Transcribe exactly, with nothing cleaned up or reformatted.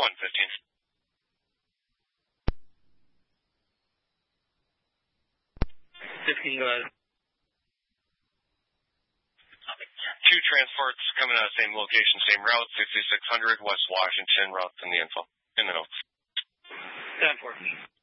one fifteen. fifteen, go ahead. Two transports coming out of the same location, same route, sixty-six hundred West Washington, route in the info, in the notes. ten four.